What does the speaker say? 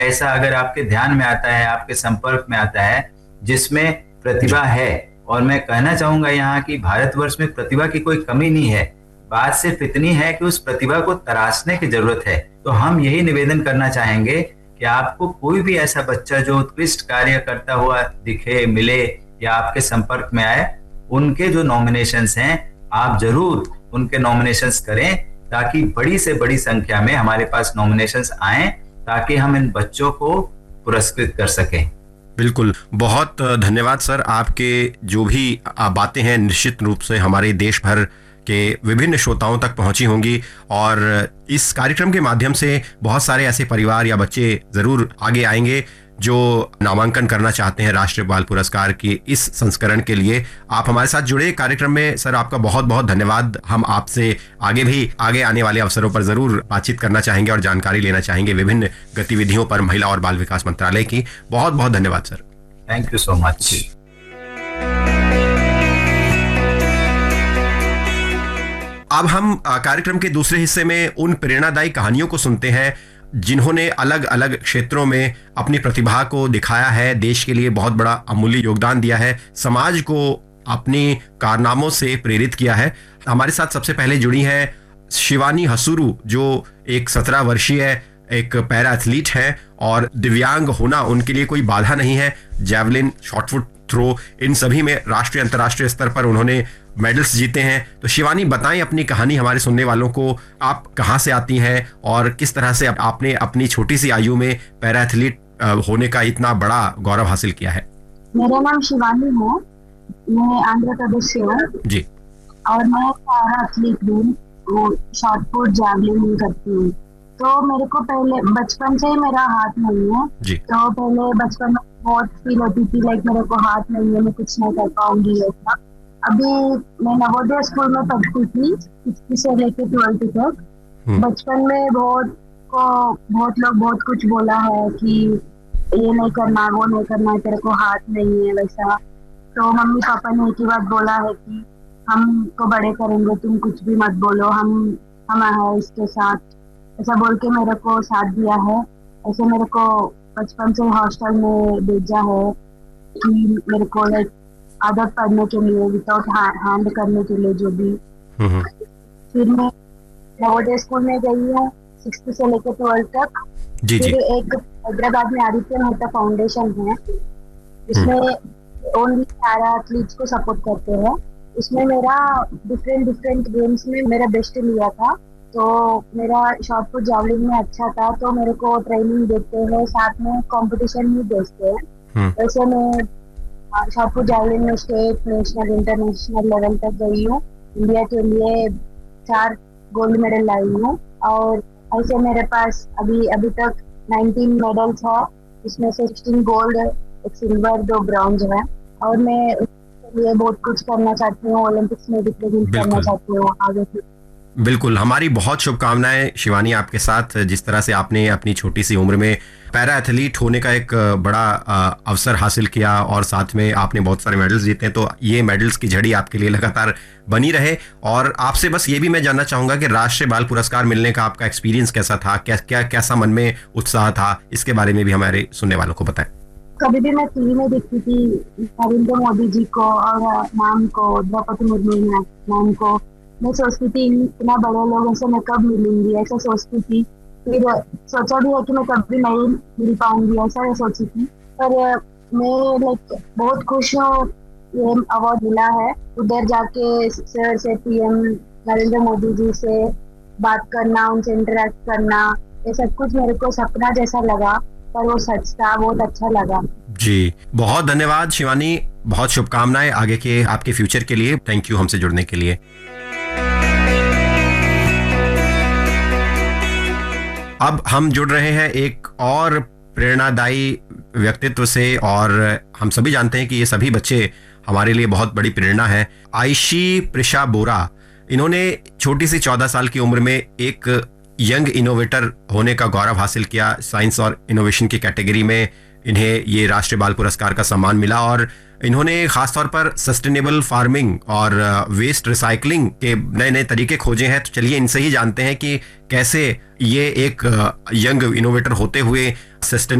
ऐसा अगर आपके ध्यान में आता है, आपके संपर्क में आता है जिसमें प्रतिभा है, और मैं कहना चाहूंगा यहाँ कि भारतवर्ष में प्रतिभा की कोई कमी नहीं है, बात सिर्फ इतनी है कि उस प्रतिभा को तराशने की जरूरत है। तो हम यही निवेदन करना चाहेंगे कि आपको कोई भी ऐसा बच्चा जो उत्कृष्ट कार्य करता हुआ दिखे, मिले या आपके संपर्क में आए, उनके जो नॉमिनेशंस हैं आप जरूर उनके नॉमिनेशंस करें, ताकि बड़ी से बड़ी संख्या में हमारे पास नॉमिनेशंस आए, ताकि हम इन बच्चों को पुरस्कृत कर सकें। बिल्कुल, बहुत धन्यवाद सर। आपके जो भी बातें हैं निश्चित रूप से हमारे देश भर के विभिन्न श्रोताओं तक पहुंची होंगी, और इस कार्यक्रम के माध्यम से बहुत सारे ऐसे परिवार या बच्चे जरूर आगे आएंगे जो नामांकन करना चाहते हैं राष्ट्रीय बाल पुरस्कार की इस संस्करण के लिए। आप हमारे साथ जुड़े कार्यक्रम में सर, आपका बहुत बहुत धन्यवाद। हम आपसे आगे आने वाले अवसरों पर जरूर बातचीत करना चाहेंगे और जानकारी लेना चाहेंगे विभिन्न गतिविधियों पर महिला और बाल विकास मंत्रालय की। बहुत बहुत धन्यवाद sir. Thank you so much. अब हम कार्यक्रम के दूसरे हिस्से में उन प्रेरणादायी कहानियों को सुनते हैं जिन्होंने अलग अलग क्षेत्रों में अपनी प्रतिभा को दिखाया है, देश के लिए बहुत बड़ा अमूल्य योगदान दिया है, समाज को अपनी कारनामों से प्रेरित किया है। हमारे साथ सबसे पहले जुड़ी है शिवानी हसूरू, जो एक 17 वर्षीय एक पैरा एथलीट है, और दिव्यांग होना उनके लिए कोई बाधा नहीं है। जैवलिन, शॉर्टपुट थ्रो, इन सभी में राष्ट्रीय अंतर्राष्ट्रीय स्तर पर उन्होंने मेडल्स जीते हैं। तो शिवानी, बताएं अपनी कहानी हमारे सुनने वालों को। आप कहां से आती हैं और किस तरह से आपने अपनी छोटी सी आयु में पैरा एथलीट होने का इतना बड़ा गौरव हासिल किया है? मेरा नाम शिवानी है, मैं आंध्र प्रदेश से हूँ जी, और मैं पैरा एथलीट हूँ, शॉर्टपुट जैवलिन करती हूँ। तो मेरे को पहले बचपन से ही मेरा हाथ नहीं है जी। तो पहले बचपन में बहुत फील होती थी लाइक मेरे को हाथ नहीं है, मैं कुछ नहीं कर पाऊंगी ऐसा। अभी मैं नवोदय स्कूल में पढ़ती थी 6th से लेकर 12th तक। बचपन में बहुत लोग बहुत कुछ बोला है कि ये नहीं करना, वो नहीं करना, तेरे को हाथ नहीं है वैसा। तो मम्मी पापा ने एक ही बात बोला है कि हमको बड़े करेंगे, तुम कुछ भी मत बोलो, हम है इसके साथ, ऐसा बोल के मेरे को साथ दिया है। ऐसे मेरे को बचपन से हॉस्टल में भेजा है कि मेरे को लाइक आदत पढ़ने के लिए, विदाउट हैंड करने के लिए जो भी। फिर मैं नवोदय स्कूल में गई हूँ 6th से लेकर 12th तक। फिर एक हैदराबाद में आदित्य मेहता फाउंडेशन है, उसमें ओनली पैरा एथलीट्स को सपोर्ट करते हैं। उसमें मेरा डिफरेंट गेम्स में मेरा बेस्ट लिया था, तो मेरा शॉर्टपुट जैवलिन में अच्छा था, तो मेरे को ट्रेनिंग देते हैं, साथ में कंपटीशन भी भेजते हैं। वैसे मैं शॉर्टपुट जैवलिन में स्टेट, नेशनल, इंटरनेशनल लेवल तक गई हूँ। इंडिया के लिए 4 गोल्ड मेडल लाई हूँ, और ऐसे मेरे पास अभी तक 19 मेडल्स है, इसमें से 16 गोल्ड, 1 सिल्वर, 2 ब्रॉन्ज है। और मैं उसके लिए बहुत कुछ करना चाहती हूँ, ओलंपिक्स में रिप्रेजेंट करना चाहती हूँ आगे से। बिल्कुल, हमारी बहुत शुभकामनाएं शिवानी आपके साथ। जिस तरह से आपने अपनी छोटी सी उम्र में पैरा एथलीट होने का एक बड़ा अवसर हासिल किया, और साथ में आपने बहुत सारे मेडल्स जीते हैं, तो ये मेडल्स की झड़ी आपके लिए लगातार बनी रहे। और आपसे बस ये भी मैं जानना चाहूंगा कि राष्ट्रीय बाल पुरस्कार मिलने का आपका एक्सपीरियंस कैसा था, कैसा मन में उत्साह था, इसके बारे में भी हमारे सुनने वालों को बताएं। कभी भी मैं टीवी में देखती थी नरेंद्र मोदी जी को और मैम को, द्रौपदी मुर्मू मैम को, मैं सोचती थी इतना बड़े लोगों से मैं कब मिलूंगी, ऐसा सोचती थी। फिर सोचा भी है कि मैं कभी नहीं मिल पाऊंगी, ऐसा मैं सोची थी। पर मैं लाइक बहुत खुश हूँ ये अवार्ड मिला है। उधर जाके सर से, पीएम नरेंद्र मोदी जी से बात करना, उनसे इंटरेक्ट करना, ये सब कुछ मेरे को सपना जैसा लगा, पर वो सच था, बहुत अच्छा लगा। जी, बहुत धन्यवाद शिवानी, बहुत शुभकामनाएं आगे के आपके फ्यूचर के लिए। थैंक यू हमसे जुड़ने के लिए। अब हम जुड़ रहे हैं एक और प्रेरणादायी व्यक्तित्व से, और हम सभी जानते हैं कि ये सभी बच्चे हमारे लिए बहुत बड़ी प्रेरणा है। आयशी प्रिशा बोरा, इन्होंने छोटी सी 14 साल की उम्र में एक यंग इनोवेटर होने का गौरव हासिल किया। साइंस और इनोवेशन की कैटेगरी में इन्हें ये राष्ट्रीय बाल पुरस्कार का सम्मान मिला। और इन्होंने खासतौर पर सस्टेनेबल फार्मिंग और वेस्ट रिसाइकलिंग के नए नए तरीके खोजे हैं। तो चलिए इनसे ही जानते हैं कि कैसे ये एक यंग इनोवेटर होते हुए